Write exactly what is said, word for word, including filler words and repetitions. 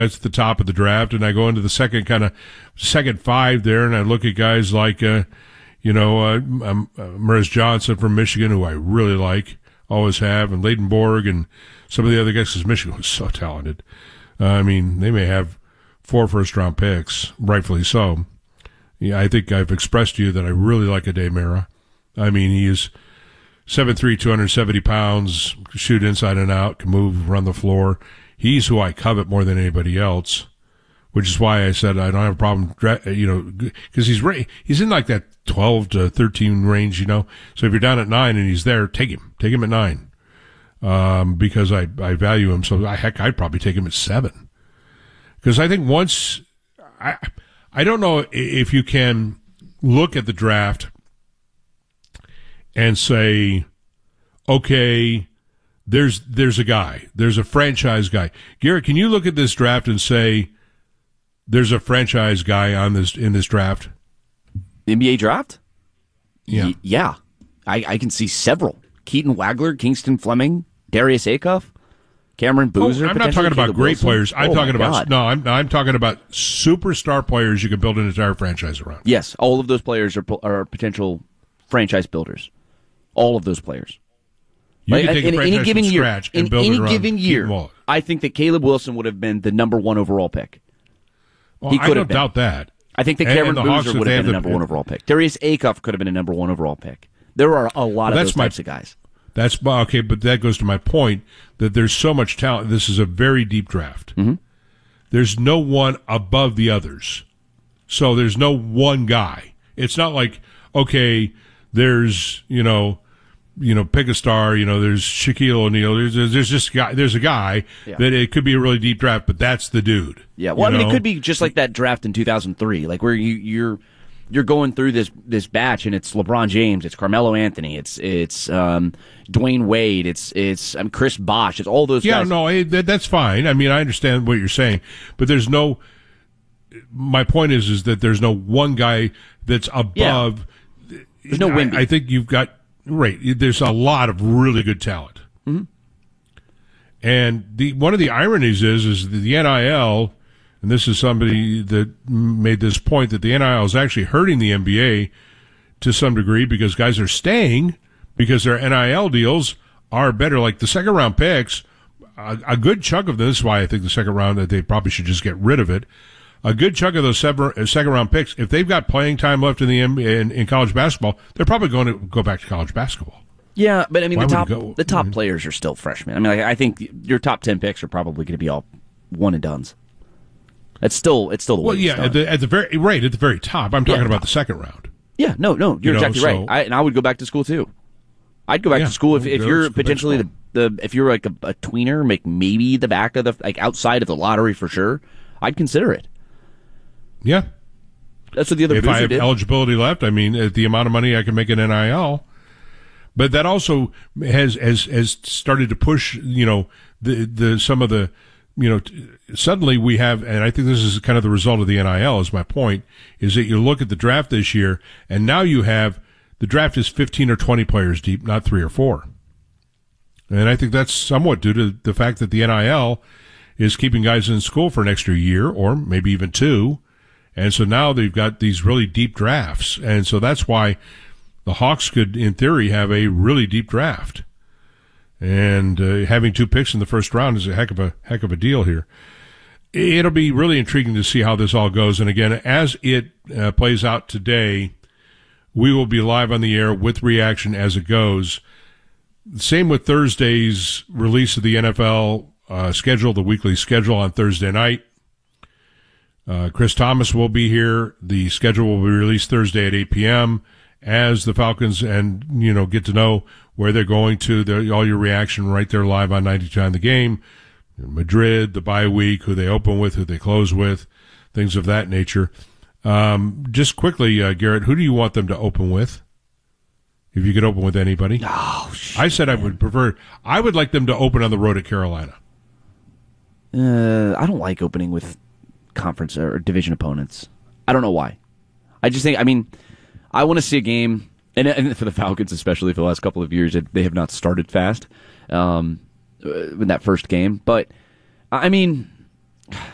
at the top of the draft, and I go into the second kind of second five there, and I look at guys like, uh, you know, uh, um, uh, Meriz Johnson from Michigan, who I really like, always have, and Leidenborg, and some of the other guys, because Michigan was so talented. Uh, I mean, they may have four first-round picks, rightfully so. Yeah, I think I've expressed to you that I really like Ade Mara. I mean, he is seven three, two hundred seventy pounds, shoot inside and out, can move, run the floor. He's who I covet more than anybody else, which is why I said I don't have a problem, you know, because he's he's in like that twelve to thirteen range, you know. So if you're down at nine and he's there, take him. Take him at nine, um, because I, I value him. So, I, heck, I'd probably take him at seven. Because I think once – I I don't know if you can look at the draft and say, okay, there's there's a guy. There's a franchise guy. Garrett, can you look at this draft and say there's a franchise guy on this in this draft? N B A draft? Yeah. Y- yeah. I, I can see several. Keaton Wagler, Kingston Fleming, Darius Acuff, Cameron Boozer. Oh, I'm not talking about Caleb great Wilson. players. I'm oh talking about God. no. I'm I'm talking about superstar players you can build an entire franchise around. Yes, all of those players are are potential franchise builders. All of those players. You like, can take in a franchise any given from year, scratch and in build any it around given year, Keaton Wallace. I think that Caleb Wilson would have been the number one overall pick. Well, he I could don't have been. doubt that. I think that And- Cameron and the Hawks, Boozer if would they have been the have number the- one overall pick. Darius Acuff could have been a number one overall pick. There are a lot Well, of that's those my- types of guys. That's okay, but that goes to my point that there's so much talent. This is a very deep draft. Mm-hmm. There's no one above the others. So there's no one guy. It's not like, okay, there's, you know, you know, pick a star, you know, there's Shaquille O'Neal. There's, there's just guy, there's a guy Yeah. that it could be a really deep draft, but that's the dude. Yeah, well, I you mean, know? it could be just like that draft in two thousand three, like where you, you're you're going through this this batch, and it's LeBron James, it's Carmelo Anthony, it's it's um, Dwayne Wade, it's it's um, Chris Bosh, it's all those Yeah, guys. no, I, that, that's fine. I mean, I understand what you're saying, but there's no. My point is, is that there's no one guy that's above. There's no Wimby. I, I think you've got right. There's a lot of really good talent, mm-hmm. and the one of the ironies is, is that the N I L, and this is somebody that made this point that the N I L is actually hurting the N B A to some degree because guys are staying because their N I L deals are better. Like the second round picks, a, a good chunk of this is why I think the second round that they probably should just get rid of it. A good chunk of those seven, second round picks, if they've got playing time left in the N B A, in, in college basketball, they're probably going to go back to college basketball. Yeah, but I mean, Why the would top it go- the top Mhm. players are still freshmen. I mean, like, I think your top ten picks are probably going to be all one and dones. It's still it's still the way Well, it's yeah, done. at the, at the very right at the very top. I'm talking Yeah, about top. the second round. Yeah, no, no, you're You know, exactly so- right. I, and I would go back to school too. I'd go back Yeah, to school if, well, if go- you're go back to potentially the, school. the if you're like a, a tweener, make maybe the back of the like outside of the lottery for sure. I'd consider it. Yeah. That's what the other If Boozer I have did. eligibility left, I mean, at the amount of money I can make in N I L. But that also has has has started to push, you know, the the some of the, you know, t- suddenly we have, and I think this is kind of the result of the N I L. Is my point is that you look at the draft this year, and now you have the draft is fifteen or twenty players deep, not three or four. And I think that's somewhat due to the fact that the N I L is keeping guys in school for an extra year or maybe even two. And so now they've got these really deep drafts. And so that's why the Hawks could, in theory, have a really deep draft. And uh, having two picks in the first round is a heck of a heck of a deal here. It'll be really intriguing to see how this all goes. And again, as it uh, plays out today, we will be live on the air with reaction as it goes. Same with Thursday's release of the N F L uh, schedule, the weekly schedule on Thursday night. Uh, Chris Thomas will be here. The schedule will be released Thursday at eight p.m. as the Falcons and, you know, get to know where they're going to. They're, all your reaction right there live on ninety-two on the game. Madrid, the bye week, who they open with, who they close with, things of that nature. Um, just quickly, uh, Garrett, who do you want them to open with? If you could open with anybody. Oh, shit, I said I would prefer, I would like them to open on the road at Carolina. Uh, I don't like opening with conference or division opponents. I don't know why. I just think, I mean, I want to see a game, and, and for the Falcons especially for the last couple of years, they have not started fast um, in that first game. But, I mean,